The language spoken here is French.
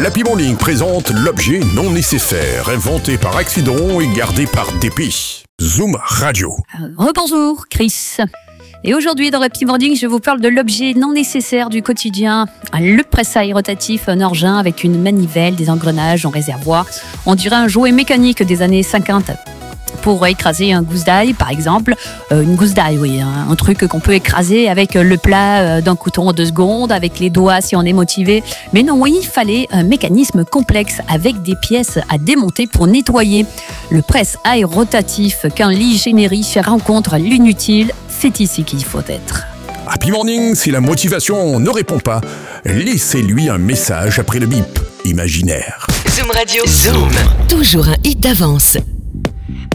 l'Happy Morning présente l'objet non nécessaire, inventé par accident et gardé par dépit. Zoom Radio. Rebonjour Chris. Et aujourd'hui dans l'Happy Morning, je vous parle de l'objet non nécessaire du quotidien, le presse-ail rotatif, un engin avec une manivelle, des engrenages, un réservoir. On dirait un jouet mécanique des années 50. Pour écraser un gousse d'ail, par exemple. Une gousse d'ail, oui, un truc qu'on peut écraser avec le plat d'un couteau en 2 secondes, avec les doigts si on est motivé. Mais non, oui, il fallait un mécanisme complexe avec des pièces à démonter pour nettoyer. Le presse-ail rotatif, quand l'ingénierie rencontre l'inutile, c'est ici qu'il faut être. Happy Morning, si la motivation ne répond pas, laissez-lui un message après le bip imaginaire. Zoom Radio. Zoom. Toujours un hit d'avance.